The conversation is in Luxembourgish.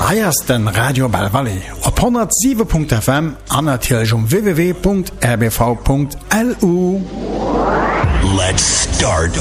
Eiersten Radio Belvalley op 107.fm an natürlich www.rbv.lu. Let's start